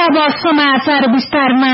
अब समाचार विस्तारमा।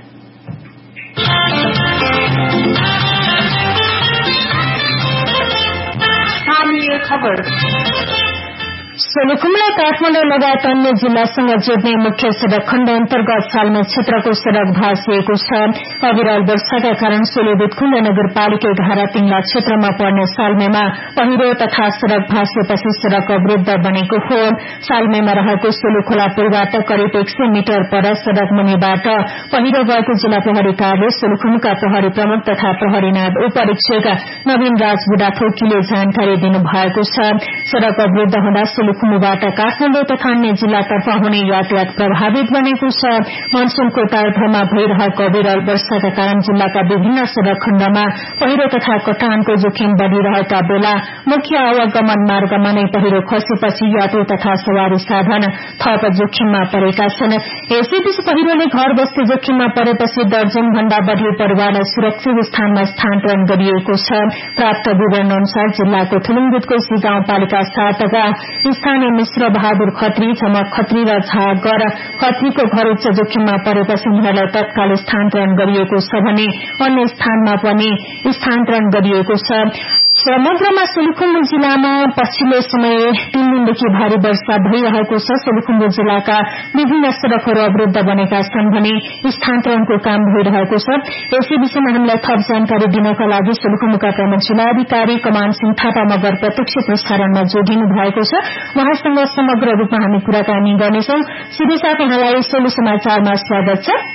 स्थानीय खबर। सोलुखुम्बु काठमाडौँ लगायत अन्य जिल्लासँग जोड्ने मुख्य सड़क खण्ड अन्तर्गत सालमा क्षेत्रको सड़क भाँसिएको छ। अविरल वर्षाका कारण सोलुबुटखुण्ड नगरपालिका धारा 3 क्षेत्रमा पर्ने सालमेमा पहिरो तथा सड़क भाँसिएपछि सड़क अवरूद्ध बनेको हो। सालमेमा रहेको सोलुखोला पुलबाट करिब 100 मिटर पर सड़क मुनिबाट पहिरो गएको जिल्ला प्रहरी कार्यालय सोलुखुम्बुका प्रहरी प्रमुख तथा प्रहरी नायब उपरीक्षक नवीन राज बुढाथोकीले जानकारी दिनुभएको छ। सड़क अवरूद्ध हुँदा सोलुखुम्बुबाट काठमाडौँ तथा अन्य जिल्लातर्फ हुने यातायात प्रभावित बनेको छ। मनसूनको प्रारम्भमा भइरहेको अविरल वर्षाका कारण जिल्लाका विभिन्न सड़क खण्डमा पहिरो तथा कटानको जोखिम बढ़िरहेका बेला मुख्य आवागमन मार्गमा नै पहिरो खसेपछि यात्रु तथा सवारी साधन थप जोखिममा परेका छन्। यसैबीच पहिरोले घर बस्ती जोखिममा परेपछि दर्जन भन्दा बढ़ी परिवारलाई सुरक्षित स्थानमा स्थानान्तरण गरिएको छ। प्राप्त विवरण अनुसार जिल्लाको थुलुङबुटको सी गाउँपालिका 7 स्थानीय मिश्र बहादुर खत्री, झमक खत्री र झागर खत्रीको घर उच्च जोखिममा परेपछि उनीहरूलाई तत्काल स्थानान्तरण गरिएको छ भने अन्य स्थानमा पनि स्थानान्तरण गरिएको छ। समग्रमा सोलुखुम्बु जिल्लामा पछिल्लो समय 3 दिनदेखि भारी वर्षा भइरहेको छ। सोलुखुम्बु जिल्लाका विभिन्न सड़कहरू अवरूद्ध बनेका छन् भने स्थानान्तरणको काम भइरहेको छ। यसै विषयमा हामीलाई थप जानकारी दिनका लागि सोलुखुम्बुका प्रमुख जिल्लाधिकारी कमान सिंह थापा मगर प्रत्यक्ष प्रसारणमा जोडिनु भएको छ। उहाँसँग समग्र रूपमा हामी कुराकानी गर्नेछौं। सिधै साथ उहाँलाई सोलु समाचारमा स्वागत छ।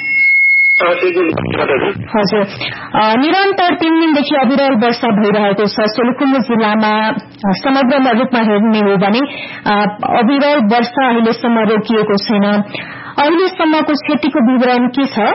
हजुर, निरन्तर 3 दिनदेखि अविरल वर्षा भइरहेको छ। सोलुखुम्बु जिल्लामा समग्र रूपमा हेर्ने हो भने अविरल वर्षा अहिलेसम्म रोकिएको छैन। अहिलेसम्मको क्षतिको विवरण के छ?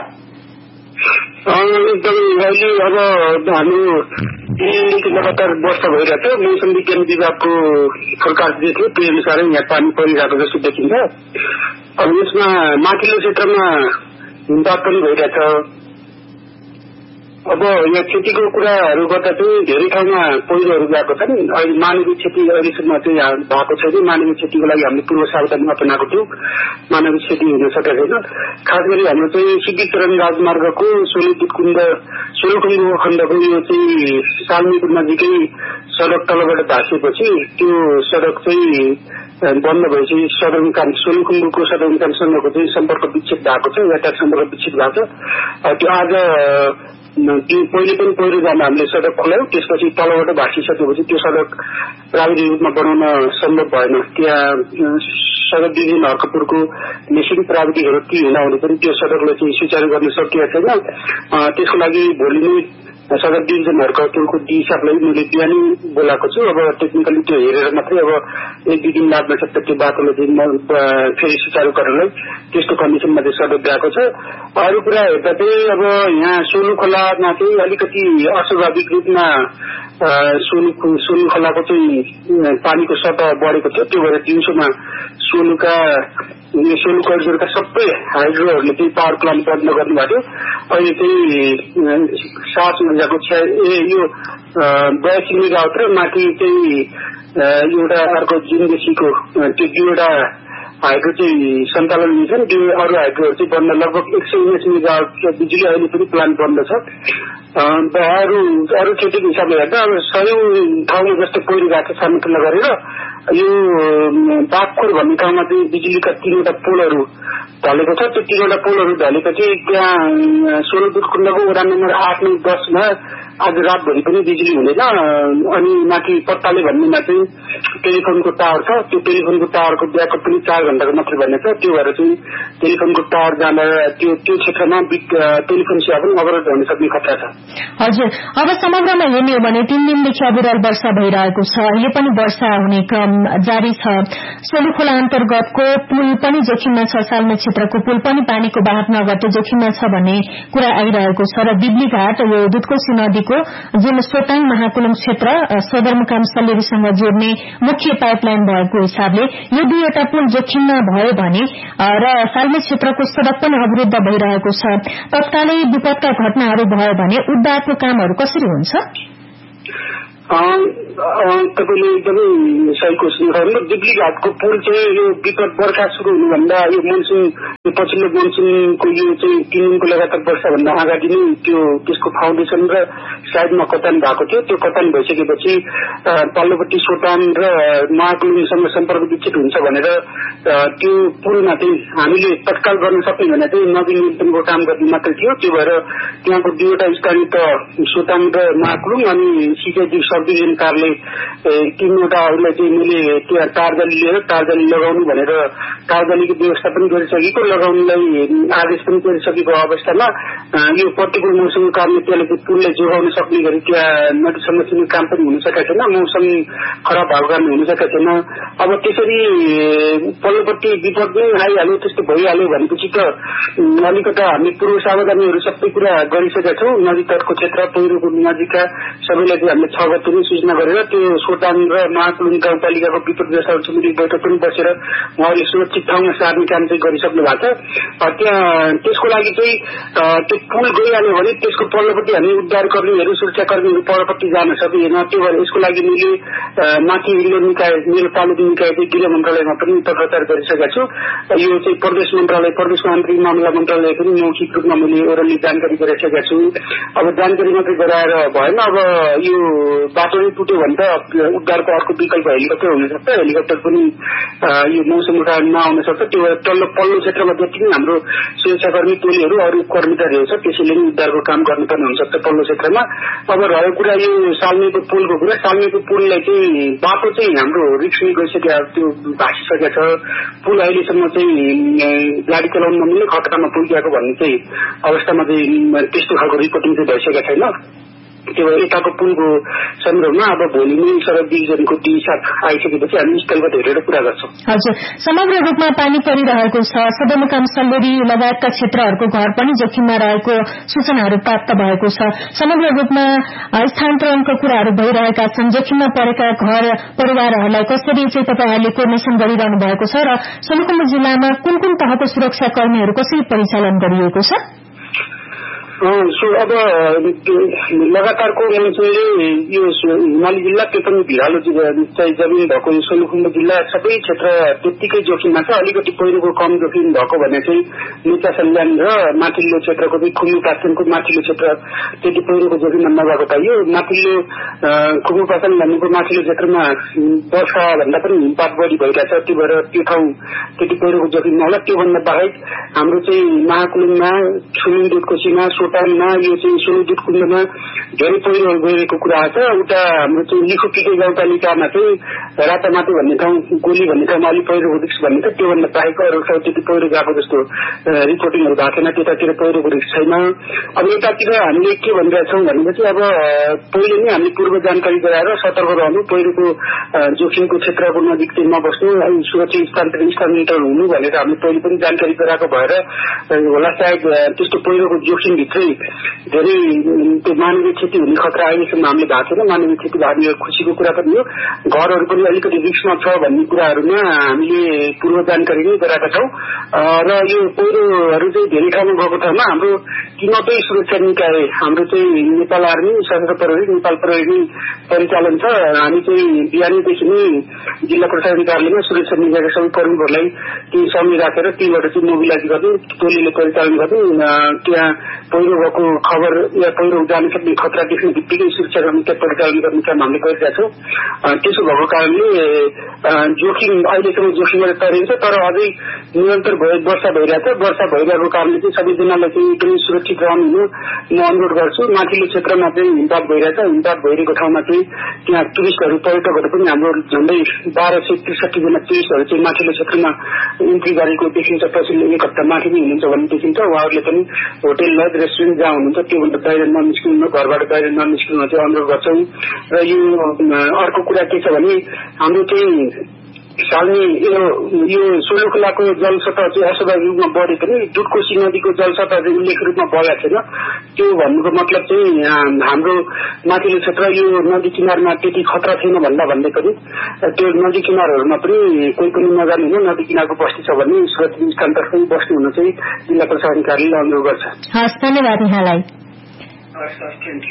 एकदमै अहिले अब हाम्रो 3 दिनदेखि लगातार वर्षा भइरहेको छ। मौसम विज्ञान विभागको फोरकास्ट देखियो त्यही अनुसारै यहाँ पानी परिरहेको जस्तो देखिन्छ। अब यसमा माथिल्लो क्षेत्रमा हिमपात पनि भइरहेछ। अब यहाँ क्षतिको कुराहरू गर्दा चाहिँ धेरै ठाउँमा पहिरोहरू गएको छन्। अहिले मानवीय क्षति अहिलेसम्म चाहिँ भएको छैन। मानवीय क्षतिको लागि हामीले पूर्व सावधानी अपनाएको थियौं। मानवीय क्षति हुन सकेको छैन। खास गरी हाम्रो चाहिँ सिद्धिचरण राजमार्गको सोलुखुम्बु खण्डको यो चाहिँ सालमीको नजिकै सड़क तलबाट भाँसिएपछि त्यो सड़क चाहिँ बन्द भएपछि सदरमुकाम सोलुखुम्बुको सदरमुकामसँगको चाहिँ सम्पर्क विच्छेद भएको छ। यातायात सम्पर्क विच्छेद भएको छ। त्यो आज त्यो पहिले पनि पहिरो जान हामीले सड़क खोल्यौं। त्यसपछि तलबाट भाँसिसकेपछि त्यो सड़क प्राविधिक रूपमा बनाउन सम्भव भएन। त्यहाँ सड़क डिभिजन हर्कपुरको मेसिन प्राविधिकहरू के हुँदाहुँदै पनि त्यो सड़कलाई चाहिँ सुचारू गर्न सकिएको छैन। त्यसको लागि भोलि नै सड़क डिभिजन हर्कपुरको डिसाबलाई मैले बिहानै बोलाएको छु। अब टेक्निकली त्यो हेरेर मात्रै अब 1-2 दिन लाग्न सक्छ त्यो बाटोलाई चाहिँ फेरि सुचारू गर्नलाई। त्यस्तो कन्डिसनमा चाहिँ सड़क गएको छ। अरू कुरा हेर्दा चाहिँ अब यहाँ सोलुखोलामा चाहिँ अलिकति अस्वाभाविक रूपमा सोलुखोलाको चाहिँ पानीको सतह बढेको थियो। त्यो भएर दिउँसोमा सोलुखोलाका सबै हाइड्रोहरूले चाहिँ पावर प्लान्ट बन्द गर्नुभएको थियो। अहिले चाहिँ 7 ऊर्जाको यो 82 मेगावाट र माथि चाहिँ एउटा अर्को जिन्देसीको त्यो 2वटा हाइड्रो चाहिँ सञ्चालन हुन्छन्। त्यो अरू हाइड्रोहरू चाहिँ बन्द लगभग 119 मेगावाट बिजुली अहिले पनि प्लान्ट बन्द छ। अरू क्षतिको हिसाबले हेर्दा अब 100 ठाउँमा जस्तो पहिरो गएको सानो तुलना गरेर यो बागखोर भन्ने ठाउँमा चाहिँ बिजुलीका 3वटा पोलहरू ढलेको छ। त्यो 3वटा पोलहरू ढलेपछि त्यहाँ सोलुखुम्बुको वडा नम्बर 8, 9, 10मा आज रातभरि पनि बिजुली हुँदैन। अनि माथि पत्ताले भन्नेमा चाहिँ टेलिफोनको टावर छ। त्यो टेलिफोनको टावरको ब्याकअप पनि 4 घण्टाको मात्रै भन्ने छ। त्यो भएर चाहिँ टेलिफोनको टावर जाँदा त्यो क्षेत्रमा टेलिफोन सेवा पनि अवरोध हुन सक्ने खतरा छ। हजुर, अब समग्रमा हेर्ने हो भने 3 दिनदेखि अविरल वर्षा भइरहेको छ। अहिले पनि वर्षा हुने क्रम जारी छ। सोलुखोला अन्तर्गतको पुल पनि जोखिममा छ। सालमे क्षेत्रको पुल पनि पानीको बहाव नगर्दै जोखिममा छ भन्ने कुरा आइरहेको छ। र दिब्लीघाट यो दुधकोशी नदीको जुन सोटाङ महाकुलम क्षेत्र सदरमुकाम सल्लेरीसँग जोड्ने मुख्य पाइपलाइन भएको हिसाबले यो 2वटा पुल जोखिममा भयो भने र सालमे क्षेत्रको सड़क पनि अवरूद्ध भइरहेको छ। तत्कालै विपदका घटनाहरू भयो भने उद्धारको कामहरू कसरी हुन्छ? तपाईँले एकदमै सही क्वेसन गर्नु। दिब्ली घाटको पुल चाहिँ यो विपद बर्खा सुरु हुनुभन्दा यो मनसुन पछिल्लो मनसुनको यो चाहिँ 3 दिनको लगातार वर्षाभन्दा अगाडि नै त्यसको फाउन्डेसन र साइडमा कटान भएको थियो। त्यो कटान भइसकेपछि पल्लोपट्टि सोटान र महाकुलुङसँग सम्पर्क विच्छेद हुन्छ भनेर त्यो पुलमा चाहिँ हामीले तत्काल गर्न सक्ने भने चाहिँ नवीनीकरणको काम गर्ने मात्रै थियो। त्यो भएर त्यहाँको 2वटा स्थानीय सोटान र महाकुलुङ अनि सिकाइजी सब डिभिजन कारले 3वटाहरूलाई चाहिँ मैले त्यहाँ तारजाली लिएर तारजाली लगाउनु भनेर तारजालीको व्यवस्था पनि गरिसकेको, लगाउनुलाई आदेश पनि गरिसकेको अवस्थामा यो प्रतिकूल मौसमको कारणले त्यसले पुललाई जोगाउन सक्ने गरी त्यहाँ नदीसम्म चाहिँ काम पनि हुन सकेको छैन, मौसम खराब भएको कारण हुन सकेको छैन। अब त्यसरी पल्लोपट्टि विपद नै आइहाल्यो, त्यस्तो भइहाल्यो भनेपछि त अलिकता हामी पूर्व सावधानीहरू सबै कुरा गरिसकेका छौँ। नदी तटको क्षेत्र पहिरोको नजिकका सबैलाई चाहिँ हामीले 6 गते नै सूचना गरेर त्यो सोटाङ र महाकुलुङ गाउँपालिकाको विपद व्यवस्थापन समिति बैठक पनि बसेर उहाँले सुरक्षित ठाउँमा सार्ने काम चाहिँ गरिसक्नु भएको छ। त्यहाँ त्यसको लागि चाहिँ त्यो पुल गइहाल्यो भने त्यसको पल्लोपट्टि हामी उद्धारकर्मीहरू सुरक्षाकर्मीहरू परपट्टि जान सकिएन। त्यो भएर यसको लागि मैले माथि निकाय मेरो तालुक निकाय चाहिँ गृह मन्त्रालयमा पनि पत्रचार गरिसकेका छु। यो चाहिँ प्रदेश मन्त्रालय प्रदेशको आन्तरिक मामला मन्त्रालय पनि मौखिक रूपमा मैले ओरली जानकारी गराइसकेका छु। अब जानकारी मात्रै गराएर भएन, अब यो बाटो नै टुट्यो भने त उद्धारको अर्को विकल्प हेलिकप्टर हुनसक्छ। हेलिकप्टर पनि यो मौसमको कारण नआउन सक्छ। त्यो भएर पल्लो क्षेत्रमा जति पनि हाम्रो सुरक्षाकर्मी टोलीहरू अरू कर्मचारीहरू छ त्यसैले नै उद्धारको काम गर्नुपर्ने हुनसक्छ पल्लो क्षेत्रमा। अब रहेको कुरा यो साल्मेको पुलको कुरा, साल्मेको पुललाई चाहिँ बाटो चाहिँ हाम्रो रिक्समै गइसक्यो, त्यो भाँसिसकेको छ। पुल अहिलेसम्म चाहिँ गाडी चलाउन नमिल्ने खतरामा पुगिरहेको भन्ने चाहिँ अवस्थामा चाहिँ त्यस्तो खालको रिपोर्टिङ चाहिँ भइसकेको छैन। त्यो यताको पुलको सन्दर्भमा अब भोलि नै सडक डिभिजनको टिसाथ आइसकेपछि हामी स्थलगत हेरेर कुरा गर्छौं। हजुर, समग्र रूपमा पानी परिरहेको छ, सदरमुकाम सल्लेरी लगायतका क्षेत्रहरूको घर पनि जोखिममा रहेको सूचनाहरू प्राप्त भएको छ। समग्र रूपमा स्थानान्तरणको कुराहरू भइरहेका छन्। जोखिममा परेका घर परिवारहरूलाई कसरी चाहिँ तपाईँहरूले कोर्डिनेसन गरिरहनु भएको छ र सोलुखुम्बु जिल्लामा कुन कुन तहको सुरक्षाकर्मीहरू कसरी परिचालन गरिएको छ? अब लगातारको मनसुनले यो हिमाली जिल्ला त्यो पनि भिरालो चाहिँ जमिन भएको सोलुखुम्बु जिल्ला सबै क्षेत्र त्यत्तिकै जोखिममा छ। अलिकति पहिरोको कम जोखिम भएको भने चाहिँ निचा सल्यान र माथिल्लो क्षेत्रको चाहिँ खुम्बु पाटनको माथिल्लो क्षेत्र त्यति पहिरोको जोखिममा नभएको पाइयो। माथिल्लो खुम्बु पाटन भन्नेको माथिल्लो क्षेत्रमा वर्षाभन्दा पनि हिमपात बढी भइरहेछ, त्यो भएर त्यो ठाउँ त्यति पहिरोको जोखिममा होला। त्योभन्दा बाहेक हाम्रो चाहिँ महाकुलुङमा छुलिङ दुधकोसीमा सोटाङमा यो चाहिँ सोलुदुध कुण्डमा धेरै पहिरोहरू गइरहेको कुरा छ। उता हाम्रो चाहिँ लिखुपिके गाउँपालिकामा चाहिँ रातामाटो भन्ने ठाउँ गोली भन्ने ठाउँमा अलिक पहिरोको रिक्स भन्ने छ। त्योभन्दा बाहेक अरू ठाउँ त्यति पहिरो गएको जस्तो रिपोर्टिङहरू भएको छैन, त्यतातिर पहिरोको रिक्स छैन। अब यतातिर हामीले के भनिरहेछौँ भनेपछि अब पहिले नै हामीले पूर्व जानकारी गराएर सतर्क रहनु, पहिरोको जोखिमको क्षेत्रको नजिक चाहिँ नबस्नु, सुरक्षित स्थानान्तरण हुनु भनेर हामीले पहिले पनि जानकारी गराएको भएर होला सायद त्यस्तो पहिरोको जोखिमभित्रै धेरै त्यो मानवीय क्षति हुने खतरा अहिलेसम्म हामीले भएको छैन। मानवीय क्षति भएको खुसीको कुरा पनि हो। घरहरू पनि अलिकति रिक्समा छ भन्ने कुराहरूमा हामीले पूर्व जानकारी नै गराएका छौँ र यो पहिरोहरू चाहिँ धेरै ठाउँमा गएको ठाउँमा हाम्रो तीनवटै सुरक्षा निकाय हाम्रो चाहिँ नेपाल आर्मी, सशस्त्र प्रहरी, नेपाल प्रहरी परिचालन छ। हामी चाहिँ बिहानैदेखि नै जिल्ला प्रशासन कार्यालयमा सुरक्षा निकायका सबै कर्मीहरूलाई ती समय राखेर तीबाट चाहिँ मोबिलाइज गर्दै टोलीले परिचालन गर्दै त्यहाँ पहिरो गएको खबर या पहिरो जान सक्ने खतरा देख्ने बित्तिकै सुरक्षाकर्मी परिचालन गर्ने काम हामीले गरिरहेका छौँ। त्यसो भएको कारणले जोखिम अहिलेसम्म जोखिमबाट तरिन्छ, तर अझै निरन्तर वर्षा भइरहेछ। वर्षा भइरहेको कारणले चाहिँ सबैजनालाई चाहिँ एकदमै सुरक्षित रहनु म अनुरोध गर्छु। माथिल्लो क्षेत्रमा चाहिँ हिमपात भइरहेछ, हिमपात भइरहेको ठाउँमा चाहिँ त्यहाँ टुरिस्टहरू पर्यटकहरू पनि हाम्रो झन्डै 1263 जना टुरिस्टहरू चाहिँ माथिल्लो क्षेत्रमा इन्ट्री गरेको देखिन्छ। पछिल्लो एक हप्ता माथि नै हुनुहुन्छ भन्ने देखिन्छ। उहाँहरूले पनि होटेल लज रेस्टुरेन्ट जहाँ हुनुहुन्छ त्योभन्दा बाहिर ननिस्किनु, घरबाट बाहिर ननिस्किनु चाहिँ अनुरोध गर्छौँ। र यो अर्को कुरा के छ भने हाम्रो चाहिँ साल्ने यो सोलुखुलाको जलसतह चाहिँ अस्वाभाविक रूपमा बढे पनि दुधकोशी नदीको जलसतह चाहिँ उल्लेख रूपमा बढेको छैन। त्यो भन्नुको मतलब चाहिँ हाम्रो माथिल्लो क्षेत्र यो नदी किनारमा त्यति खतरा छैन भन्दै पनि त्यो नदी किनारहरूमा पनि कोही पनि नजानु हुन, नदी किनारको बस्ती छ भने सुरक्षित स्थानतर्फै बस्नु हुन चाहिँ जिल्ला प्रशासन कार्यालयले अनुरोध गर्छ। हस्, धन्यवाद यहाँलाई।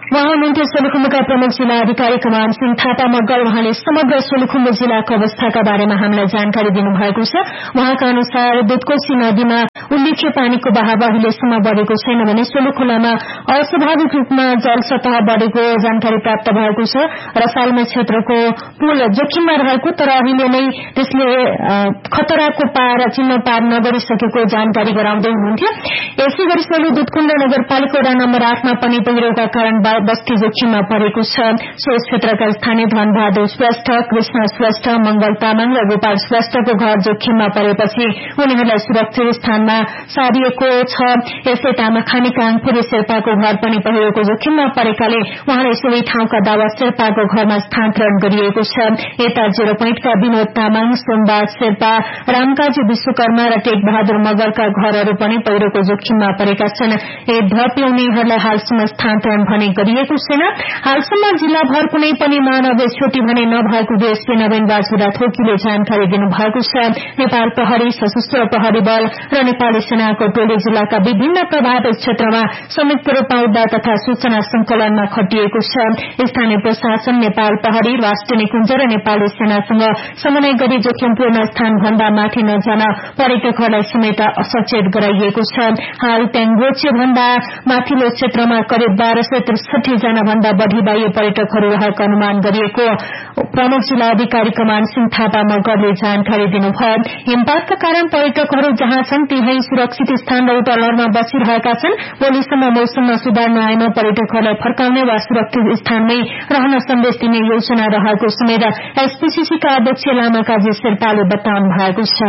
उहाँ हुनुहुन्थ्यो सोलुखुम्बुका प्रमुख जिल्ला अधिकारी कमान सिंह थापा मगर। उहाँले समग्र सोलुखुम्बु जिल्लाको अवस्थाका बारेमा हामीलाई जानकारी दिनुभएको छ। उहाँका अनुसार दुधकोशी नदीमा उल्लेख्य पानीको बहाव अहिलेसम्म बढ़ेको छैन भने सोलुखुलामा अस्वाभाविक रूपमा जल सतह बढ़ेको जानकारी प्राप्त भएको छ। रसालमा क्षेत्रको पुल जोखिममा रहेको तर अहिले नै त्यसले खतराको पार चिन्ह पार नगरिसकेको जानकारी गराउँदै हुनुहुन्थ्यो। यसै गरी सोलु दुधकुण्ड नगरपालिका वडा नम्बर 8 मा पनि पहिरोका कारण बस्ती जोखिममा परेको छ। सो क्षेत्रका स्थानीय धनबहादुर श्रेष्ठ, कृष्ण श्रेष्ठ, मंगल तामाङ र गोपाल श्रेष्ठको घर जोखिममा परेपछि उनीहरूलाई सुरक्षित स्थानमा सारिएको छ। यसै तामाखानी काङपुरे शेर्पाको घर पनि पहिरोको जोखिममा परेकाले उहाँलाई सोही ठाउँका दावा शेर्पाको घरमा स्थानान्तरण गरिएको छ। यता 0 पोइन्टका विनोद तामाङ, सोमबार शेर्पा, रामकाजी विश्वकर्मा र टेक बहादुर मगरका घरहरू पनि पहिरोको जोखिममा परेका छन्। यद्यपि उनीहरूलाई हालसम्म स्थानान्तरण भने गरिएको छैन। हालसम्म जिल्लाभर कुनै पनि मानव क्षति भने नभएको डीएसपी नवीन बाजुरा थोकीले जानकारी दिनुभएको छ। नेपाल प्रहरी, सशस्त्र प्रहरी बल र नेपाली सेनाको टोली जिल्लाका विभिन्न प्रभावित क्षेत्रमा संयुक्त रूपमा उद्धार तथा सूचना संकलनमा खटिएको छ। स्थानीय प्रशासन, नेपाल प्रहरी, राष्ट्रिय निकुञ्ज र नेपाली सेनासँग समन्वय गरी जोखिमपूर्ण स्थान भन्दा माथि नजान पर्यटकहरूलाई समेत सचेत गराइएको छ। हाल प्याङ्गोचे भन्दा माथिल्लो क्षेत्रमा करिब 1263 जना भन्दा बढ़ी बाह्य पर्यटकहरू रहेको अनुमान गरिएको प्रमुख जिल्ला अधिकारी कमान सिंह थापा मगरले जानकारी दिनुभयो। हिमपातका कारण पर्यटकहरू जहाँ छन् त्यही सुरक्षित स्थान र होटलहरूमा बसिरहेका छन्। भोलिसम्म मौसममा सुधार नआएमा पर्यटकहरूलाई फर्काउने वा सुरक्षित स्थानमै रहन सन्देश दिने योजना रहेको समेत एसपीसीसीका अध्यक्ष लामा काजी शेर्पाले बताउनु भएको छ।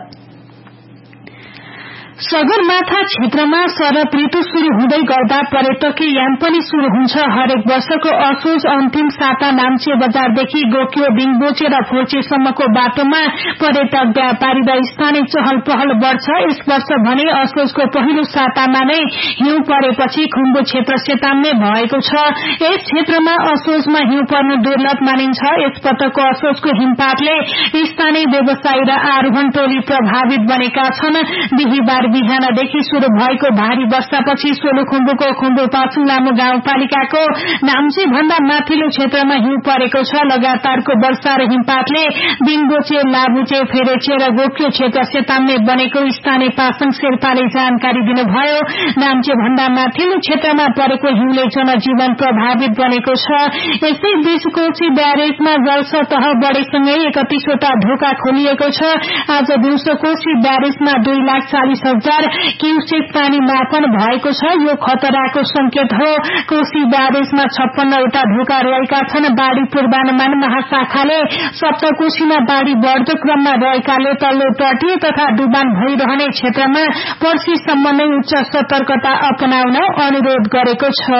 सगरमाथा क्षेत्रमा शरद ऋतु शुरू हुँदै गर्दा पर्यटकीय यान पनि शुरू हुन्छ। हरेक वर्षको असोज अन्तिम साता नाम्चे बजारदेखि गोक्यो, बिङबोचे र फोर्चेसम्मको बाटोमा पर्यटक, व्यापारी र स्थानीय चहल पहल बढ़छ। यस वर्ष भने असोजको पहिलो सातामा नै हिउँ परेपछि खुम्बु क्षेत्र चेतावनी भएको छ। यस क्षेत्रमा असोजमा हिउँ पर्नु दुर्लभ मानिन्छ। यसपटकको असोजको हिमपातले स्थानीय व्यवसायी र आरोहण टोली प्रभावित बनेका छन्। बिहिबार बिहानदेखि शुरू भएको भारी वर्षापछि सोलुखुम्बुको खुम्बु पाछुङ लामो गाउँपालिकाको नाम्चे भन्दा माथिल्लो क्षेत्रमा हिउँ परेको छ। लगातारको वर्षा र हिमपातले बिङबोचे, लाबुचे, फेरेचे र गोक्यो क्षेत्र चेतावनी बनेको स्थानीय पासङ शेर्पाले जानकारी दिनुभयो। नाम्चे भन्दा माथिल्लो क्षेत्रमा परेको हिउँले जनजीवन प्रभावित बनेको छ। यसै बीच कोशी ब्यारेजमा जल सतह बढ़ेसँगै 31वटा ढोका खोलिएको छ। आज दिउँसो कोशी ब्यारेजमा 2,40,000 क्युसेक पानी मापन भएको छ। यो खतराको संकेत हो। कोशी ब्यारेजमा 56वटा ढोका रहेका छन्। बाढ़ी पूर्वानुमान महाशाखाले सप्तकोशीमा बाढ़ी बढ़दो क्रममा रहेकाले तल्लो तटीय तथा डुबान भइरहने क्षेत्रमा पर्सिसम्म नै उच्च सतर्कता अपनाउन अनुरोध गरेको छ।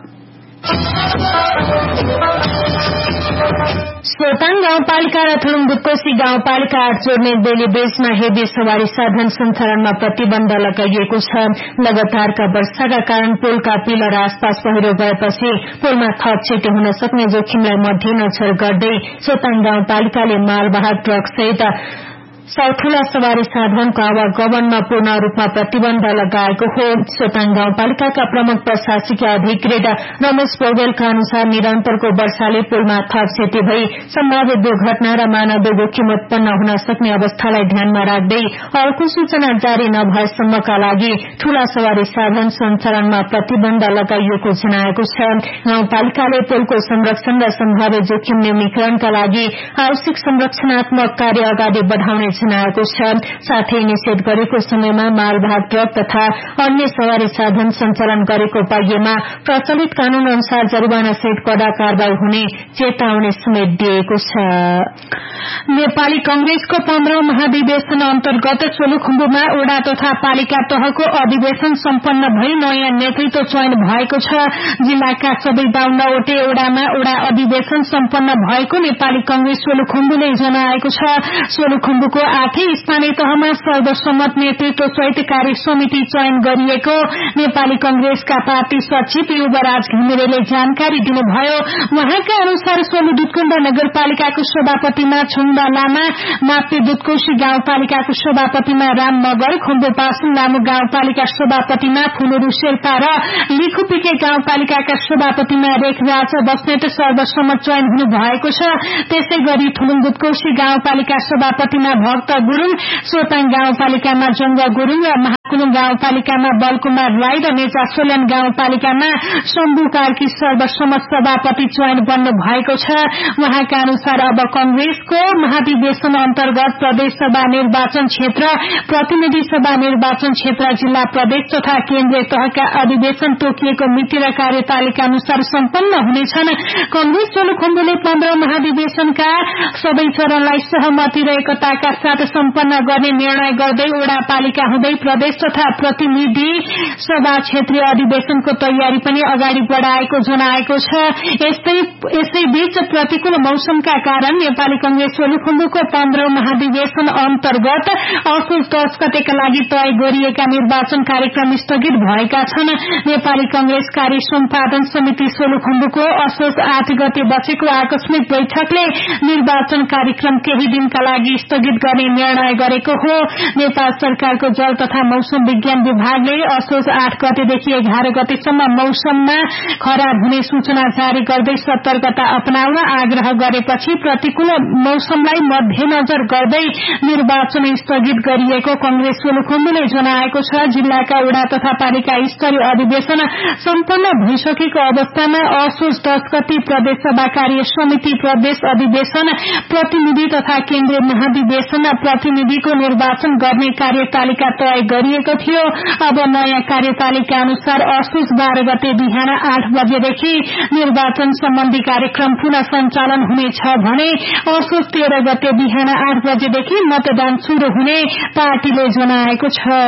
सोताङ गाउँपालिका र थुलुङ दुधकोशी गाउँपालिका 8 जोड्ने बेली ब्रिजमा हेभी सवारी साधन सञ्चालनमा प्रतिबन्ध लगाइएको छ। लगातारका वर्षाका कारण पुलका पिलर आसपास पहिरो गएपछि पुलमा थप क्षति हुन सक्ने जोखिमलाई मध्यनजर गर्दै सोताङ गाउँपालिकाले मालवाहक ट्रक सहित ठूला सवारी साधनको आवागमनमा पूर्ण रूपमा प्रतिबन्ध लगाएको हो। सोताङ गाउँपालिकाका प्रमुख प्रशासकीय अधिकृत रमेश पौडेलका अनुसार निरन्तरको वर्षाले पुलमा थप क्षति भई सम्भावित दुर्घटना र मानव जोखिम उत्पन्न हुन सक्ने अवस्थालाई ध्यानमा राख्दै अर्को सूचना जारी नभएसम्मका लागि ठूला सवारी साधन सञ्चालनमा प्रतिबन्ध लगाइएको जनाएको छ। गाउँपालिकाले पुलको संरक्षण र सम्भावित जोखिम न्यूनीकरणका लागि आवश्यक संरक्षणात्मक कार्य अगाडि बढ़ाउने जनाएको छ। साथै निषेध गरेको समयमा मालवाहक ट्रक तथा अन्य सवारी साधन सञ्चालन गरेको पाइएमा प्रचलित कानून अनुसार जरिवाना सहित कड़ा कारवाही हुने चेतावनी समेत दिएको छ। नेपाली कंग्रेसको 15औं महाधिवेशन अन्तर्गत सोलुखुम्बुमा ओडा तथा पालिका तहको अधिवेशन सम्पन्न भई नयाँ नेतृत्व चयन भएको छ। जिल्लाका सबै 52वटै ओडामा ओडा अधिवेशन सम्पन्न भएको नेपाली कंग्रेस सोलुखुम्बुले जनाएको छ। सोलुखुम्बुको 8 स्थानीय तहमा सर्वसम्मत नेतृत्व सहित कार्य समिति चयन गरिएको नेपाली कंग्रेसका पार्टी सचिव युवराज घिमिरेले जानकारी दिनुभयो। उहाँका अनुसार सोलु दुधकुण्ड नगरपालिकाको सभापतिमा छुङबा लामा, मापी दुधकोशी गाउँपालिकाको सभापतिमा राम मगर, खुम्बु पासुङ नामु गाउँपालिका सभापतिमा फुलुरु शेर्पा र लिखुपिके गाउँपालिकाका सभापतिमा रेखराज बस्नेत सर्वसम्मत चयन हुनु भएको छ। त्यसै गरी थुलुङ दुधकोशी गाउँपालिका सभापतिमा भक्त गुरूङ, सोताङ गाउँपालिकामा जंग गुरूङ र महाकुलुङ गाउँपालिकामा बलकुमार राई र नेचा सोल्यान गाउँपालिकामा शम्भु कार्की सर्वसम्मत सभापति चयन बन्नु भएको छ। उहाँका अनुसार अब कंग्रेसको महाधिवेशन अन्तर्गत प्रदेश सभा निर्वाचन क्षेत्र, प्रतिनिधि सभा निर्वाचन क्षेत्र, जिल्ला प्रदेश तथा केन्द्रीय तहका अधिवेशन तोकिएको मिति र कार्यतालिका अनुसार सम्पन्न हुनेछन्। कंग्रेस सोलुखुम्बुले 15 महाधिवेशनका सबै चरणलाई सहमति र एकताका साथ सम्पन्न गर्ने निर्णय गर्दै वडापालिका हुँदै प्रदेश तथा प्रतिनिधि सभा क्षेत्रीय अधिवेशनको तयारी पनि अगाडि बढ़ाएको जनाएको छ। यसैबीच प्रतिकूल मौसमका कारण नेपाली कंग्रेस सोलुखुम्बुको 15 महाधिवेशन अन्तर्गत असोज 10 गतेका लागि तय गरिएका निर्वाचन कार्यक्रम स्थगित भएका छन्। नेपाली कंग्रेस कार्य सम्पादन समिति सोलुखुम्बुको असोज 8 गते बसेको आकस्मिक बैठकले निर्वाचन कार्यक्रम केही दिनका लागि स्थगित गर्ने निर्णय गरेको हो। नेपाल सरकारको जल तथा मौसम विज्ञान विभागले असोज 8 गतेदेखि 11 गतेसम्म मौसममा खराब हुने सूचना जारी गर्दै सतर्कता अपनाउन आग्रह गरेपछि प्रतिकूल मौसमलाई मध्यनजर गर्दै निर्वाचन स्थगित गरिएको कंग्रेस सोलुखुम्बुले जनाएको छ। जिल्लाका वडा तथा पालिका स्तरीय अधिवेशन सम्पन्न भइसकेको अवस्थामा असोज 10 गते प्रदेश सभा कार्य समिति प्रदेश अधिवेशन, प्रतिनिधि तथा केन्द्रीय महाधिवेशन प्रतिनिधिको निर्वाचन गर्ने कार्यतालिका तय गरिएको थियो। अब नयाँ कार्यतालिका अनुसार असोज 12 गते बिहान 8 बजेदेखि निर्वाचन सम्बन्धी कार्यक्रम पुनः सञ्चालन हुनेछ भने असोज 13 गते बिहान 8 बजेदेखि मतदान शुरू हुने पार्टीले जनाएको छ।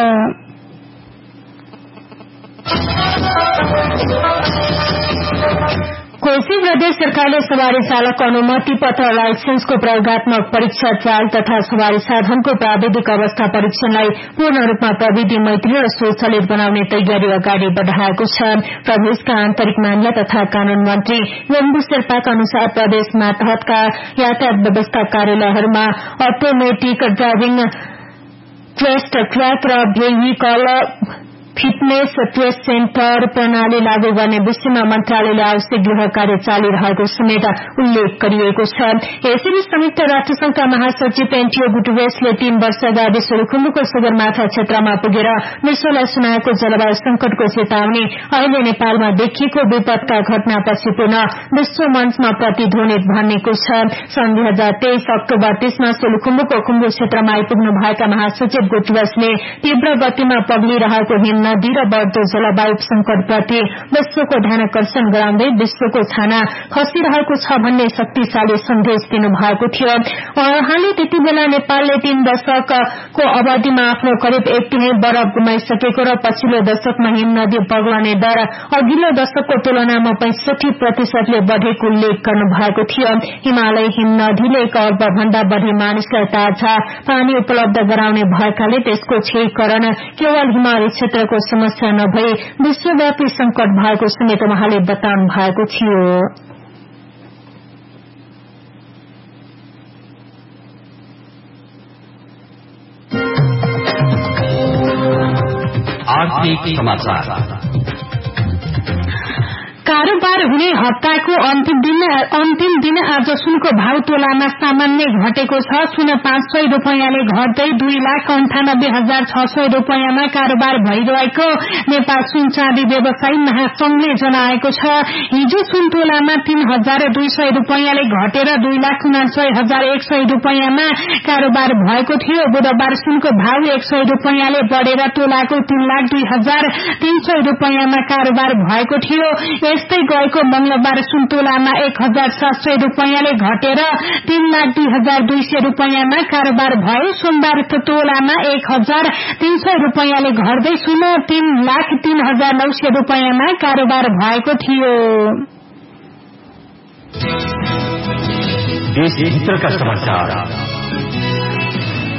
कोशी प्रदेश सरकारले सवारी चालक अनुमति पत्र लाइसेन्सको प्रयोगात्मक परीक्षा चाल तथा सवारी साधनको प्राविधिक अवस्था परीक्षणलाई पूर्ण रूपमा प्रविधि मैत्री र स्वचालित बनाउने तयारी अगाडि बढ़ाएको छ। प्रदेशका आन्तरिक मामिला तथा कानून मन्त्री वेम्बु शेर्पाका अनुसार प्रदेश मातहतका यातायात व्यवस्था कार्यालयहरूमा अटोमेटिक ड्राइभिङ टेस्ट ट्र्याक र भेहिकल फिटनेस टेस्ट सेन्टर प्रणाली लागू गर्ने विषयमा मन्त्रालयले आवश्यक गृह कार्य चालिरहेको समेत उल्लेख गरिएको छ। यसरी संयुक्त राष्ट्रसंघका महासचिव एन्टियो गुटेरेसले 3 वर्ष अगाडि सोलुखुम्बुको सगरमाथा क्षेत्रमा पुगेर विश्वलाई सुनाएको जलवायु संकटको चेतावनी अहिले नेपालमा देखिएको विपदका घटनापछि पुनः विश्व मञ्चमा प्रतिध्वनित भनेको छ। सन् 2023 अक्टोबर 30 मा सोलुखुम्बुको खुम्बु क्षेत्रमा आइपुग्नु भएका महासचिव गुटेरेसले तीव्र गतिमा पग्लिरहेको हिम नदी र बढ्दो जलवायु संकटप्रति विश्वको ध्यानकर्षण गराउँदै विश्वको छाना खसिरहेको छ भन्ने शक्तिशाली सन्देश दिनुभएको थियो। उहाँले त्यति बेला नेपालले 3 दशकको अवधिमा आफ्नो करिब 1 तिहाई बरफ गुमाइसकेको र पछिल्लो दशकमा हिम नदी पग्लने दर अघिल्लो दशकको तुलनामा 65% बढ़ेको उल्लेख गर्नुभएको थियो। हिमालय हिम नदीले 1 अर्ब भन्दा बढ़ी मानिसलाई ताजा पानी उपलब्ध गराउने भएकाले त्यसको क्षयीकरण केवल हिमाली क्षेत्रको समस्या नभई विश्वव्यापी संकट भएको समेत उहाँले बताउनु भएको थियो। आर्थिक समाचार। कारोबार हुने हप्ताको अन्तिम दिन आज सुनको भाव तोलामा सामान्य घटेको छ। सुन 500 रूपैयाँले घट्दै 2,98,600 रूपैयाँमा कारोबार भइरहेको नेपाल सुन चाँदी व्यवसायी महासंघले जनाएको छ। हिजो सुन तोलामा 3,200 रूपैयाँले घटेर 2,79,100 रूपैयाँमा कारोबार भएको थियो। बुधबार सुनको भाव 100 रूपैयाँले बढ़ेर तोलाको 3,02,300 रूपैयाँमा कारोबार भएको थियो। यस्तै गएको मंगलबार सुन तोलामा 1,700 रूपैयाँले घटेर 3,02,200 रूपैयाँमा कारोबार भयो। सोमबार तोलामा 1,300 रूपैयाँले घट्दै सुन 3,03,900 रूपैयाँमा कारोबार भएको थियो। देशभित्रका समाचार।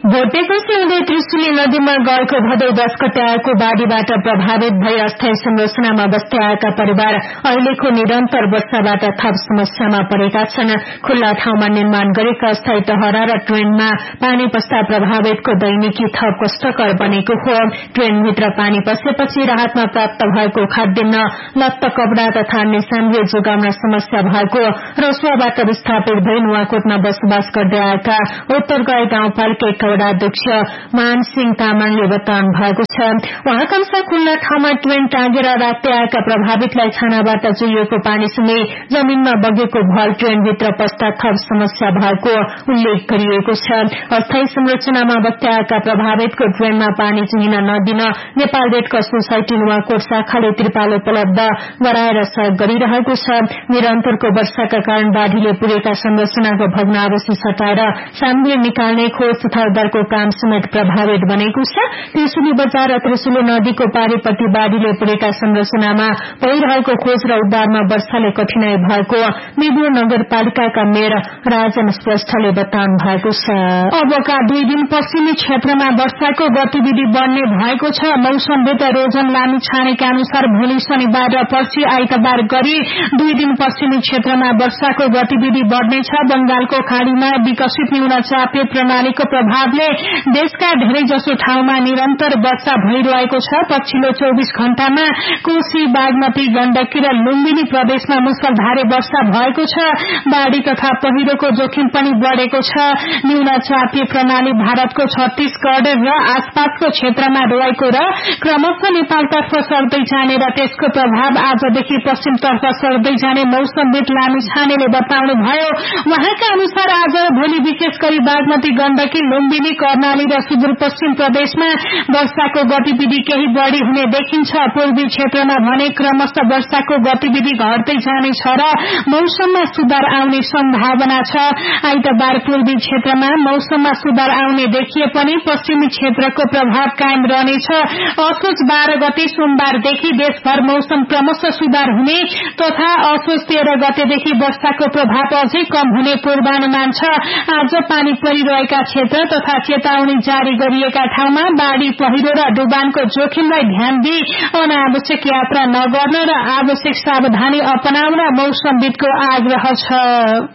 भोटेकोशी हुँदै त्रिशुली नदीमा गएको भदौ 10 गते आएको बाढ़ीबाट प्रभावित भई अस्थायी संरचनामा बस्दै आएका परिवार अहिलेको निरन्तर वर्षाबाट थप समस्यामा परेका छन्। खुल्ला ठाउँमा निर्माण गरेका अस्थायी टहरा र ट्रेनमा पानी पस्दा प्रभावितको दैनिकी थप कष्टकर बनेको हो। ट्रेनभित्र पानी पसेपछि राहतमा प्राप्त भएको खाद्यान्न, लत्त कपड़ा तथा अन्य सामग्री जोगाउन समस्या भएको रसुवाबाट विस्थापित भई नुवाकोटमा बसोबास गर्दै आएका उत्तरगाई गाउँपालिका अध्यक्ष मान सिंह तामाङले बताउनु भएको छ। उहाँका अनुसार खुल्ला ठाउँमा ट्रेन टाँगेर राख्दै आएका प्रभावितलाई छानाबाट चुहिएको पानीसँगै जमीनमा बगेको भल ट्रेनभित्र पस्दा थप समस्या भएको उल्लेख गरिएको छ। अस्थायी संरचनामा बस्दै आएका प्रभावितको ट्रेनमा पानी चुहिन नदिन Nepal red cross society Nuwakot शाखाले त्रिपाल उपलब्ध गराएर सहयोग गरिरहेको छ। निरन्तरको वर्षाका कारण बाढ़ीले पुगेका संरचनाको भग्नावशेष हटाएर सामग्री निकाल्ने खोज तथा उद्धारको काम समेत प्रभावित बनेको छ। त्रिशुली बजार र त्रिशुली नदीको पारीपट्टि बाढ़ीले पुगेका संरचनामा भइरहेको खोज र उद्धारमा वर्षाले कठिनाई भएको मिडुर नगरपालिकाका मेयर राजन श्रेष्ठले बताउनु भएको छ। अबका 2 दिन पश्चिमी क्षेत्रमा वर्षाको गतिविधि बढ़ने भएको छ। मौसमविद रोजन लामी छानेका अनुसार भोलि शनिबार र पर्सि आइतबार गरी 2 दिन पश्चिमी क्षेत्रमा वर्षाको गतिविधि बढ़नेछ। बंगालको खाड़ीमा विकसित न्यूनचापीय प्रणालीको प्रभावले देशका धेरैजसो ठाउँमा निरन्तर वर्षा भइरहेको छ। पछिल्लो 24 घण्टामा कोशी, बागमती, गण्डकी र लुम्बिनी प्रदेशमा मुसलधारे वर्षा भएको छ। बाढ़ी तथा पहिरोको जोखिम पनि बढ़ेको छ। न्यूनचापीय प्रणाली भारतको छत्तीसगढ़ र आसपासको क्षेत्रमा रहेको र क्रमशः नेपालतर्फ सर्दै जाने र त्यसको प्रभाव आजदेखि पश्चिमतर्फ सर्दै जाने मौसमविद लामी छानेले बताउनुभयो। उहाँका अनुसार आज भोलि विशेष गरी बागमती, गण्डकी, लुम्बिनी, कर्णाली र सुदूरपश्चिम प्रदेशमा वर्षाको गतिविधि केही बढ़ी हुने देखिन्छ। पूर्वी क्षेत्रमा भने क्रमशः वर्षाको गतिविधि घट्दै जानेछ र मौसममा सुधार आउने सम्भावना छ। आइतबार पूर्वी क्षेत्रमा मौसममा सुधार आउने देखिए पनि पश्चिमी क्षेत्रको प्रभाव कायम रहनेछ। असोज 12 गते सोमबारदेखि देशभर मौसम क्रमशः सुधार हुने तथा असोज 13 गतेदेखि वर्षाको प्रभाव अझै कम हुने पूर्वानुमान छ। आज पानी परिरहेका क्षेत्र तथा चेतावनी जारी गरिएका ठाउँमा बाढ़ी, पहिरो र डुबानको जोखिमलाई ध्यान दिई अनावश्यक यात्रा नगर्न र आवश्यक सावधानी अपनाउन मौसमविदको आग्रह छ।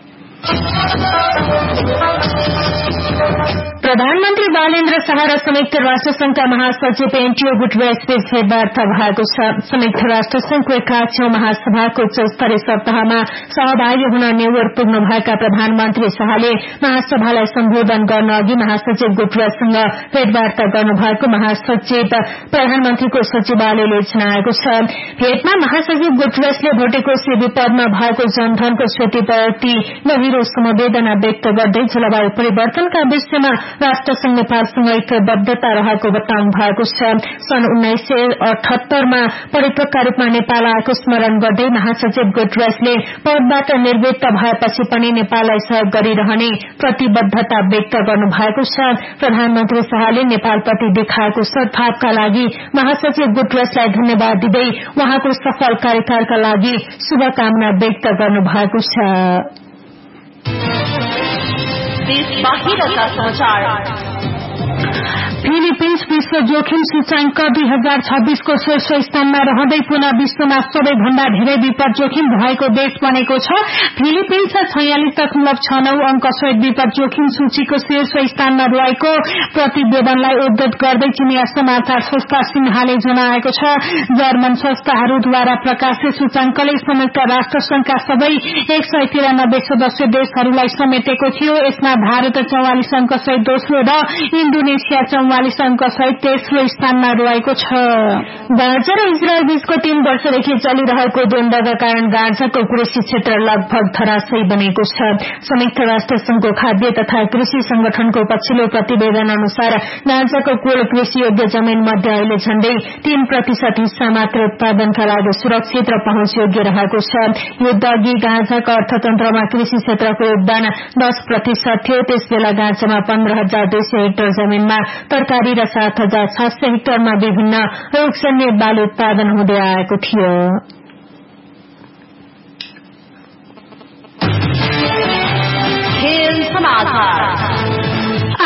प्रधानमन्त्री बालेन्द्र शाह र संयुक्त राष्ट्र संघका महासचिव एन्टियो गुटेरेस बीच भेटवार्ता भएको छ। संयुक्त राष्ट्र संघको 81औं महासभाको उच्चस्तरीय सप्ताहमा सहभागी हुन न्यूयोर्क पुग्नु भएका प्रधानमन्त्री शाहले महासभालाई सम्बोधन गर्न अघि महासचिव गुटेरेससँग भेटवार्ता गर्नुभएको महासचिव प्रधानमन्त्रीको सचिवालयले जनाएको छ। भेटमा महासचिव गुटेरेसले भोटेकोशी विपदमा भएको जनधनको क्षतिप्रति गहिरो संवेदना व्यक्त गर्दै जलवायु परिवर्तनका विषयमा राष्ट्रसंघ नेपालसँग ऐक्यबद्धता रहेको बताउनु भएको छ। सन् 1978 मा पर्यटकका रूपमा नेपाल आएको स्मरण गर्दै महासचिव गुटेरेसले पदबाट निवृत्त भएपछि पनि नेपाललाई सहयोग गरिरहने प्रतिबद्धता व्यक्त गर्नु भएको छ। प्रधानमन्त्री शाहले नेपालप्रति देखाएको सद्भावका लागि महासचिव गुटेरेसलाई धन्यवाद दिँदै उहाँको सफल कार्यकालका लागि शुभकामना व्यक्त गर्नु भएको छ। फिलिपिन्स विश्व जोखिम सूचांक 2026 को शीर्ष स्थानमा रहँदै पुनः विश्वमा सबैभन्दा धेरै विपद जोखिम भएको देश बनेको छ। फिलिपिन्स 46.69 अंक सहित विपद जोखिम सूचीको शीर्ष स्थानमा रहेको प्रतिवेदनलाई उद्धृत गर्दै चिनिया समाचार संस्था सिन्हाले जनाएको छ। जर्मन संस्थाहरूद्वारा प्रकाशित सूचांकले संयुक्त राष्ट्र संघका सबै 193 सदस्य देशहरूलाई समेटेको थियो। यसमा भारत 44 अंक सहित दोस्रो र इन्डोनेसिया 44 अंक सहित तेस्रो स्थानमा रहेको छ। गाजा र इजरायल बीचको 3 वर्षदेखि चलिरहेको द्वन्द्वका कारण गाजाको कृषि क्षेत्र लगभग धराशयी बनेको छ। संयुक्त राष्ट्र संघको खाद्य तथा कृषि संगठनको पछिल्लो प्रतिवेदन अनुसार गाजाको कुल कृषि योग्य जमीन मध्ये अहिले झण्डै 3% हिस्सा मात्र उत्पादनका लागि सुरक्षित र पहुँच योग्य रहेको छ। युद्धअघि गाजाको अर्थतन्त्रमा कृषि क्षेत्रको योगदान 10% थियो। त्यसबेला गाजामा 15,200 हेक्टर जमीनमा तरकारी र 7,700 हेक्टरमा विभिन्न रोगजन्य बाली उत्पादन हुँदै आएको थियो।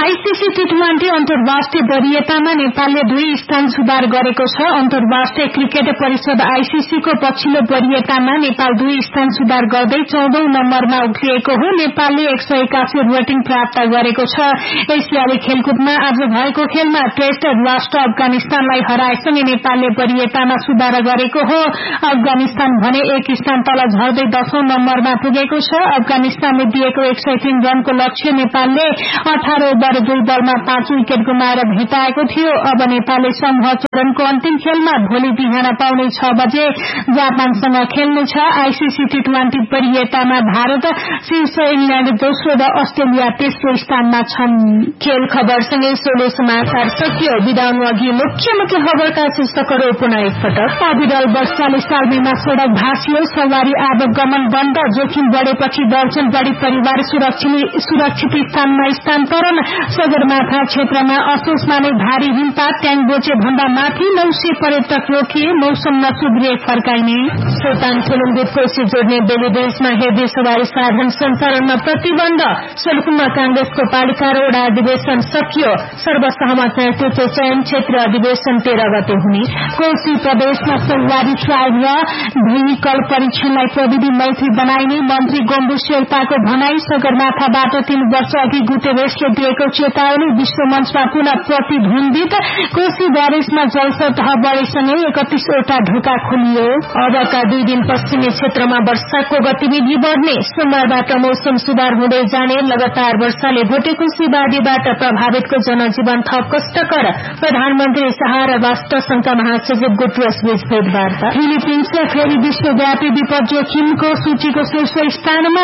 आईसीसी टी20 अन्तर्राष्ट्रिय वरीयतामा नेपालले 2 स्थान सुधार गरेको छ। अन्तर्राष्ट्रिय क्रिकेट परिषद आईसीसीको पछिल्लो वरीयतामा नेपाल 2 स्थान सुधार गर्दै 14औं नम्बरमा उक्लिएको हो। नेपालले 181 रेटिङ प्राप्त गरेको छ। एसियाली खेलकुदमा आज भएको खेलमा टेस्ट राष्ट्र अफगानिस्तानलाई हराएसँगै नेपालले वरीयतामा सुधार गरेको हो। अफगानिस्तान भने 1 स्थान तल झर्दै 10औं नम्बरमा पुगेको छ। अफगानिस्तानले दिएको 103 रनको लक्ष्य नेपालले 18 ओभर 2 बलमा 5 विकेट गुमाएर भेटाएको थियो। अब नेपालले समूह चरणको अन्तिम खेलमा भोलि बिहान पाउने 6 बजे जापानसँग खेल्नेछ। आईसीसी टी20 वरीयतामा भारत शीर्ष, इंग्ल्याण्ड दोस्रो र अस्ट्रेलिया तेस्रो स्थानमा छन्। खेल खबरसँगै सोलो समाचार सकियो। बिदाउनु अघि मुख्य खबरका शीर्षकहरू पुनः एकपटक। अविरल वर्षाले सालमीमा सड़क भासियो, सवारी आवागमन बन्द, जोखिम बढ़ेपछि दर्जन बढ़ी परिवार सुरक्षित स्थानमा स्थानान्तरण। सगरमाथा क्षेत्रमा असोजमा नै भारी हिमपात, ट्याङ बोचे भन्दा माथि 900 पर्यटक रोकिए, मौसम नसुध्रिए फर्काइने। सोताङ सोलुङबुट कोशी जोड्ने बेलीब्रिजमा हेभी सवारी साधन सञ्चालनमा प्रतिबन्ध। सोलुखुम्बा कांग्रेसको पालिका र वडा अधिवेशन सकियो। सर्वसहमत नेतृत्व चयन, क्षेत्रीय अधिवेशन 13 गते हुने। कोशी प्रदेशमा सवारी ट्रायल र भेहिकल परीक्षणलाई प्रविधि मैत्री बनाइने मन्त्री गोम्बु शेर्पाको भनाई। सगरमाथाबाट 3 वर्ष अघि गुटेरेसले दिएको चेतावनी विश्व मञ्चमा पुनः प्रतिध्वनित। कोशी ब्यारेजमा जलसतह बढेसँगै 31 वटा ढोका खोलियो। अबका 2 दिन पश्चिमी क्षेत्रमा वर्षाको गतिविधि बढ़ने। सोमबारबाट मौसम सुधार हुँदै जाने। लगातार वर्षाले भोटेकोशी बाढीबाट प्रभावितको जनजीवन थप कष्टकर। प्रधानमन्त्री शाह र राष्ट्रसंघका महासचिव गुटरेस बीच भेटवार्ता। फिलिपिन्सले फेरि विश्वव्यापी विपद जोखिमको सूचीको शीर्ष स्थानमा।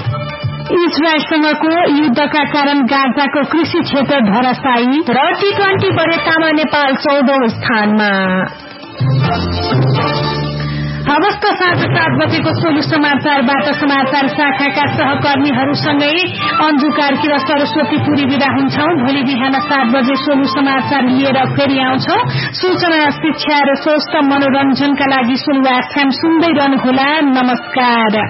इजरायलसँगको युद्धका कारण गाजाको कृषि क्षेत्र धराशायी र टी20 वरीयतामा नेपाल 14औं स्थानमा। हवस् त साँझ 7 बजेको सोलु समाचारबाट समाचार शाखाका सहकर्मीहरूसँगै अन्जु कार्की र सरस्वती पुरी विदा हुन्छौं। भोलि बिहान 7 बजे सोलु समाचार लिएर फेरि आउँछौं। सूचना, शिक्षा र स्वस्थ मनोरञ्जनका लागि सुन्दै रहनुहोला। नमस्कार।